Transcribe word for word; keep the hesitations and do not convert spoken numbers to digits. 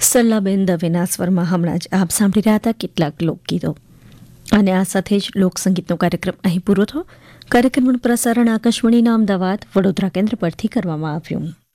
સલ્લાબેન દવેના સ્વરમાં હમણાં જ આપ સાંભળી રહ્યા હતા કેટલાક લોકગીતો. અને આ સાથે જ લોકસંગીતનો કાર્યક્રમ અહીં પૂરો થયો. કાર્યક્રમનું પ્રસારણ આકાશવાણીના અમદાવાદ વડોદરા કેન્દ્ર પરથી કરવામાં આવ્યું.